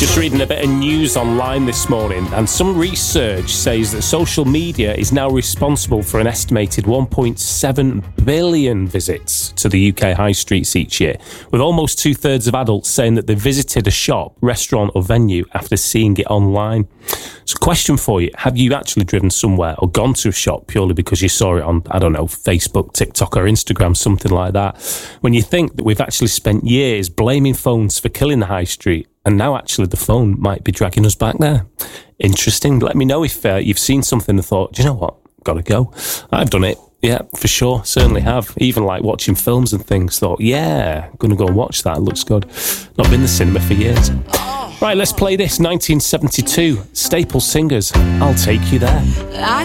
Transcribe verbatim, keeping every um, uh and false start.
Just reading a bit of news online this morning, and some research says that social media is now responsible for an estimated one point seven billion visits to the U K high streets each year, with almost two-thirds of adults saying that they visited a shop, restaurant or venue after seeing it online. So question for you, have you actually driven somewhere or gone to a shop purely because you saw it on, I don't know, Facebook, TikTok or Instagram, something like that? When you think that we've actually spent years blaming phones for killing the high street, and now actually the phone might be dragging us back there. Interesting. Let me know if uh, you've seen something and thought, do you know what? Gotta go. I've done it. Yeah, for sure. Certainly have. Even like watching films and things. Thought, yeah, I'm going to go and watch that. It looks good. Not been in the cinema for years. Right, let's play this. nineteen seventy-two. Staple Singers. I'll Take You There.